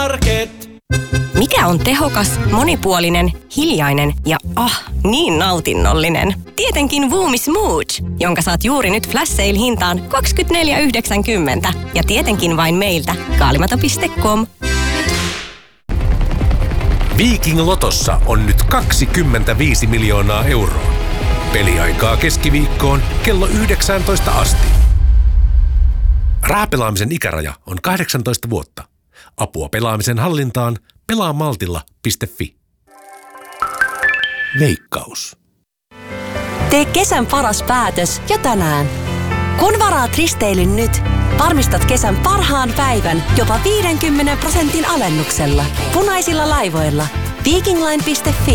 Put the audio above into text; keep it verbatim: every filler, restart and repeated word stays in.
K-Market. Mikä on tehokas, monipuolinen, hiljainen ja ah, niin nautinnollinen? Tietenkin Voomi Smooch, jonka saat juuri nyt flash sale hintaan kaksikymmentäneljä yhdeksänkymmentä. Ja tietenkin vain meiltä kaalimato piste com. Viking Lotossa on nyt kaksikymmentäviisi miljoonaa euroa. Peliaikaa keskiviikkoon kello yhdeksäntoista asti. Rahapelaamisen ikäraja on kahdeksantoista vuotta. Apua pelaamisen hallintaan pelaamaltilla piste fi. Veikkaus. Tee kesän paras päätös jo tänään. Kun varaat risteilyn nyt, varmistat kesän parhaan päivän jopa viidenkymmenen prosentin alennuksella. Punaisilla laivoilla. Vikingline piste fi.